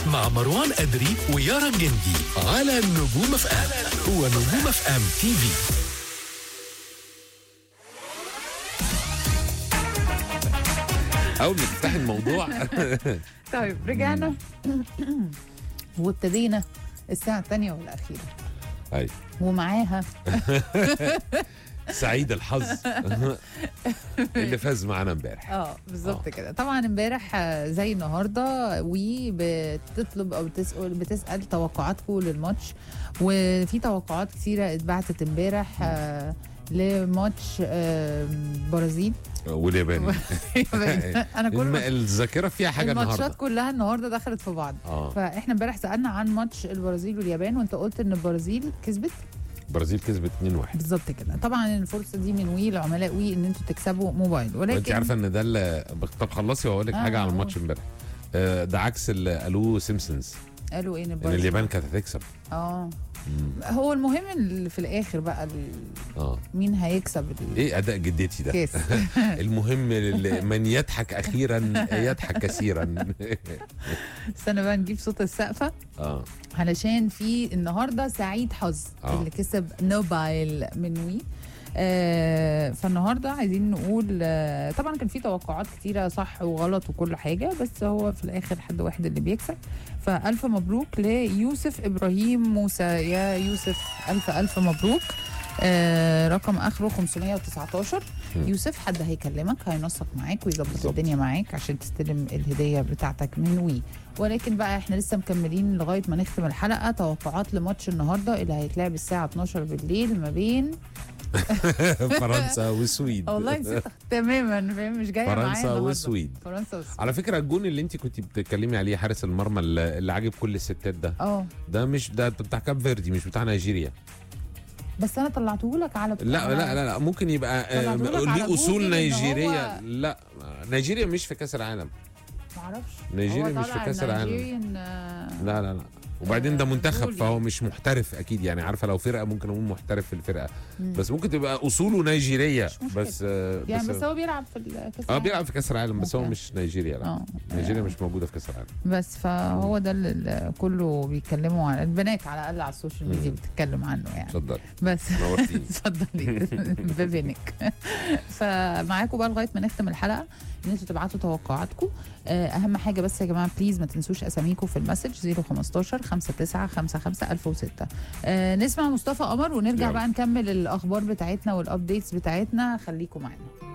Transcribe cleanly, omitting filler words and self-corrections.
مع مروان أدري ويارا الجندي على نجوم اف ام ونجوم اف ام تي في. أول ما تفتح الموضوع. طيب رجعنا وابتدينا الساعة الثانية والأخيرة أي ومعاها سعيد الحظ اللي فاز معانا امبارح. بالظبط كده. طبعا امبارح زي النهارده بتطلب او بتسال توقعاتكم للماتش، وفي توقعات كثيره اتبعتت امبارح لماتش برازيل واليابان. انا كل الذاكره فيها حاجه النهارده، الماتشات كلها النهارده دخلت في بعض. فاحنا امبارح سالنا عن ماتش البرازيل واليابان، وانت قلت ان البرازيل كسبت. البرازيل كسبت 2-1 بالظبط كده. طبعا الفرصه دي من وي لعملاء وي ان انتوا تكسبوا موبايل، ولكن انت عارفه ان ده طب خلصي واقول لك حاجه على الماتش امبارح. ده عكس اللي قالوه سيمبسونز. قالوا ايه؟ ان اليابان كانت هتكسب. هو المهم اللي في الاخر بقى مين هيكسب ايه اداء جدتي ده؟ كاس. المهم من يضحك اخيرا يضحك كثيرا. استنى بقى نجيب صوت السقفه علشان في النهارده سعيد حظ اللي كسب موبايل من وي. فالنهارده عايزين نقول طبعا كان في توقعات كتيره صح وغلط وكل حاجه، بس هو في الاخر حد واحد اللي بيكسب. فالف مبروك ليوسف ابراهيم موسى. يا يوسف الف مبروك. رقم اخره 519. يوسف حد هيكلمك هينسق معاك ويظبط الدنيا معاك عشان تستلم الهديه بتاعتك من وي. ولكن بقى احنا لسه مكملين لغايه ما نختم الحلقه. توقعات لماتش النهارده اللي هيتلعب الساعه 12 بالليل ما بين فرنسا والسويد. والله نسيت تماما، مش جايه معايا. فرنسا والسويد. على فكره الجون اللي انت كنت بتتكلمي عليه حارس المرمى اللي عاجب كل الستات ده ده مش ده بتاع كاب فيردي مش بتاع نيجيريا. بس انا طلعته لك على لا ممكن يبقى ليه اصول نيجيريه. لا نيجيريا مش في كاس العالم. معرفش. نيجيريا مش في كاس العالم. لا وبعدين ده منتخب فهو مش محترف اكيد، يعني عارفه لو فرقه ممكن اقول محترف في الفرقه. بس ممكن تبقى اصوله نيجيريه بس يعني بس هو بيلعب في كاس العالم. بيلعب في كاس العالم بس هو مش نيجيريا. لا نيجيريا مش موجوده في كاس العالم. بس فهو ده اللي كله بيتكلموا عن البنات على الاقل على السوشيال ميديا بتتكلم عنه يعني. اتفضلي بس نورتيني. اتفضلي بابنك. فمعاكم بقى لغايه ما نختم الحلقه ان انتوا تبعتوا توقعاتكم. اهم حاجه بس يا جماعه بليز ما تنسوش اساميكم في المسج 015 59 55 1006. نسمع مصطفى قمر ونرجع بقى نكمل الاخبار بتاعتنا والابديتس بتاعتنا. خليكم معانا.